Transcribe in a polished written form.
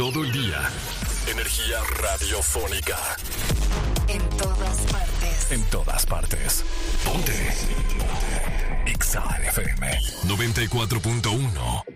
todo el día. Energía radiofónica. En todas partes. En todas partes. Ponte. Exa FM 94.1.